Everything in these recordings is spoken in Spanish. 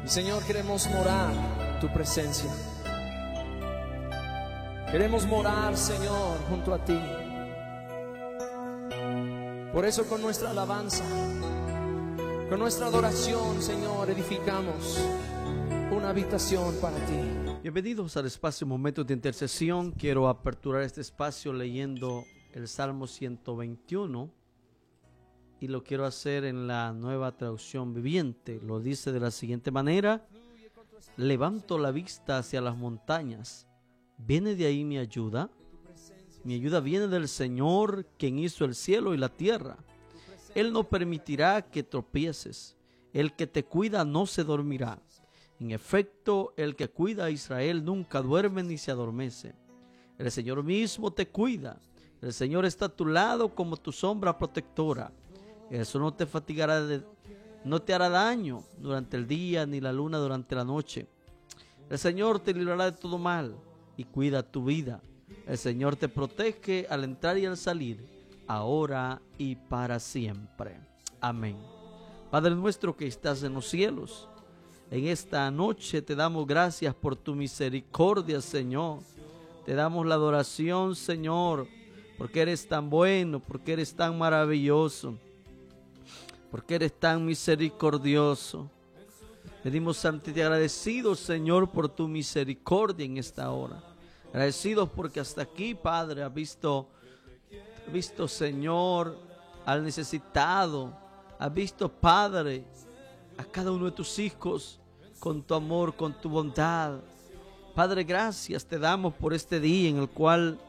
Señor, queremos morar tu presencia. Queremos morar, Señor, junto a ti. Por eso con nuestra alabanza, con nuestra adoración, Señor, edificamos una habitación para ti. Bienvenidos al espacio Momentos de Intercesión. Quiero aperturar este espacio leyendo el Salmo 121 y lo quiero hacer en la Nueva Traducción Viviente. Lo dice de la siguiente manera: levanto la vista hacia las montañas. ¿Viene de ahí mi ayuda? Mi ayuda viene del Señor, quien hizo el cielo y la tierra. Él no permitirá que tropieces. El que te cuida no se dormirá. En efecto, el que cuida a Israel nunca duerme ni se adormece. El Señor mismo te cuida. El Señor está a tu lado como tu sombra protectora. Eso no te fatigará, no te hará daño durante el día, ni la luna durante la noche. El Señor te librará de todo mal y cuida tu vida. El Señor te protege al entrar y al salir, ahora y para siempre. Amén. Padre nuestro que estás en los cielos, en esta noche te damos gracias por tu misericordia, Señor. Te damos la adoración, Señor, porque eres tan bueno, porque eres tan maravilloso, porque eres tan misericordioso. Venimos ante ti agradecidos, Señor, por tu misericordia en esta hora. Agradecidos porque hasta aquí, Padre, has visto, Señor, al necesitado. Has visto, Padre, a cada uno de tus hijos con tu amor, con tu bondad. Padre, gracias te damos por este día en el cual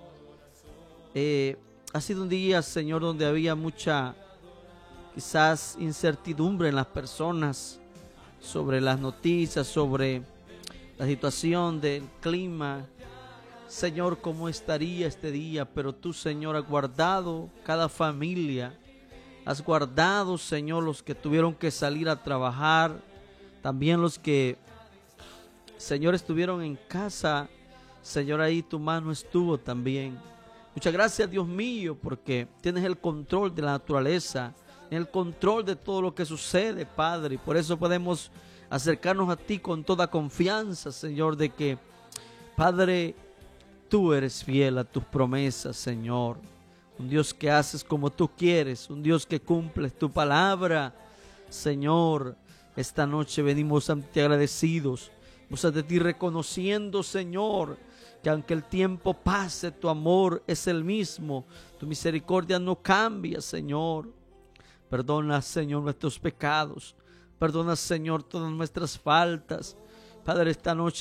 ha sido un día, Señor, donde había mucha, quizás, incertidumbre en las personas sobre las noticias, sobre la situación del clima. Señor, ¿cómo estaría este día? Pero tú, Señor, has guardado cada familia. Has guardado, Señor, los que tuvieron que salir a trabajar. También los que, Señor, estuvieron en casa. Señor, ahí tu mano estuvo también. Muchas gracias, Dios mío, porque tienes el control de la naturaleza, el control de todo lo que sucede, Padre. Y por eso podemos acercarnos a ti con toda confianza, Señor, de que, Padre, tú eres fiel a tus promesas, Señor. Un Dios que haces como tú quieres, un Dios que cumple tu palabra. Señor, esta noche venimos ante ti agradecidos. Venimos ante ti reconociendo, Señor, que aunque el tiempo pase, tu amor es el mismo. Tu misericordia no cambia, Señor. Perdona, Señor, nuestros pecados. Perdona, Señor, todas nuestras faltas. Padre, esta noche